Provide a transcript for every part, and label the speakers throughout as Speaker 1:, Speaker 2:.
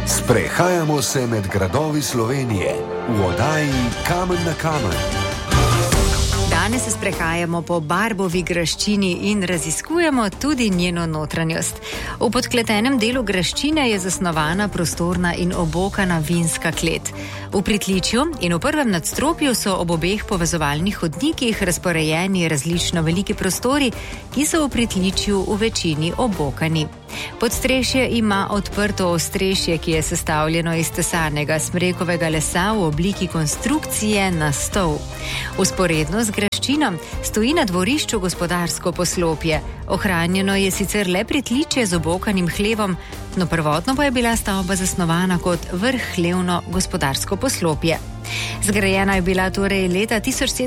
Speaker 1: Sprehajamo se med gradovi Slovenije v oddaji Kamen na kamen.
Speaker 2: Danes se sprehajamo po Barbovi graščini in raziskujemo tudi njeno notranjost. V podkletenem delu graščine je zasnovana prostorna in obokana vinska klet. V pritličju in v prvem nadstropju so ob obeh povezovalnih hodnikih razporejeni različno veliki prostori, ki so v pritličju v večini obokani. Podstrešje ima odprto ostrešje, ki je sestavljeno iz tesanega smrekovega lesa v obliki konstrukcije na stol. Vzporedno z graščino stoji na dvorišču gospodarsko poslopje. Ohranjeno je sicer le pritličje z obokanim hlevom, no prvotno pa je bila stavba zasnovana kot vrhlevno gospodarsko poslopje. Zgrajena je bila torej leta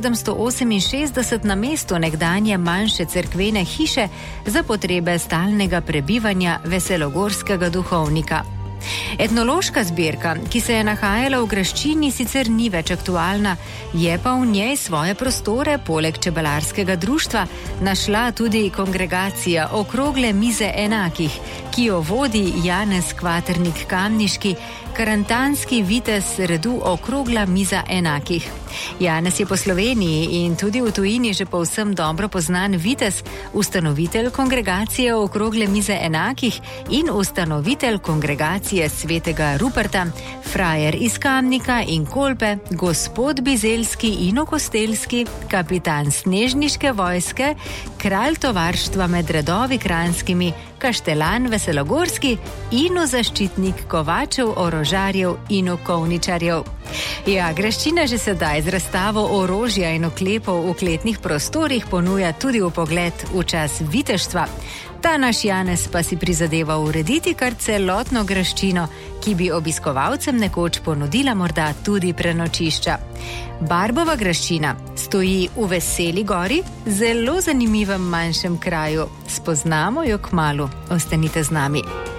Speaker 2: 1768 na mestu nekdanje manjše cerkvene hiše za potrebe stalnega prebivanja veselogorskega duhovnika. Etnološka zbirka, ki se je nahajala v graščini, sicer ni več aktualna, je pa v njej svoje prostore poleg čebelarskega društva našla tudi kongregacija Okrogle mize enakih, ki jo vodi Janez Kvaternik Kamniški, karantanski vitez redu Okrogla miza enakih. Janez je po Sloveniji in tudi v tujini že povsem dobro poznan vitez, ustanovitelj kongregacije Okrogle mize enakih in ustanovitelj kongregacije svetega Ruperta, frajer iz Kamnika in Kolpe, gospod Bizeljski in Okostelski, kapitan snežniške vojske, kralj tovarštva med redovi kranjskimi, kaštelan veselogorski in zaščitnik kovačev, orožarjev in okovničarjev. Ja, graščina že sedaj z razstavo orožja in oklepov v kletnih prostorih ponuja tudi vpogled v čas viteštva. Ta naš Janez pa si prizadeva urediti kar celotno graščino, ki bi obiskovalcem nekoč ponudila morda tudi prenočišča. Barbova graščina stoji v Veseli gori, zelo zanimivem manjšem kraju. Spoznamo jo kmalu. Ostanite z nami.